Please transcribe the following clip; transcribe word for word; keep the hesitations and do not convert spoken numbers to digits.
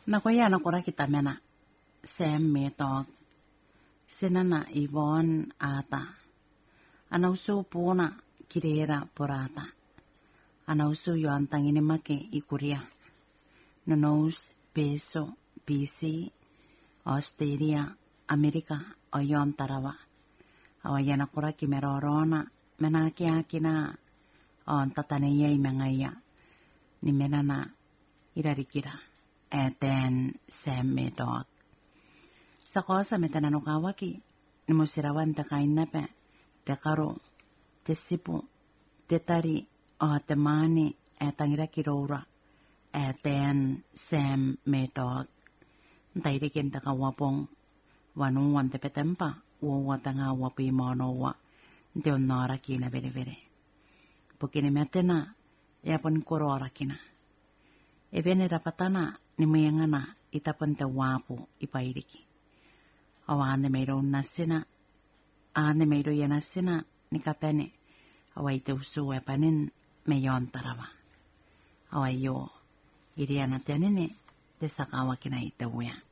Nakoya nakora kita mena sem metog senana Ivon ata anausu puna kirera porata anausu yo antangini make ikuria nonos peso B C Australia Amerika oyon tarawa awayana kura kimerorona menaki akina on tatanaya imengaya ni menana irarikira eten semme dot sakosa metanano kawaki ni musirawan takainape tekaro tesipu tetari o temani etangira kirora eten semme dot ntairikin takawapong wanu wante petempa uwa tanga wapi monowa ntionora kina vere vere pokine metena yapon korora kina evene rapatana ni mayangana itapon te wapo ipairiki awane meiro nasina ane meiro yanasina ni kapene awaite usu epanin meyon tarawa awayo iriana tianine desakawa kina itawuya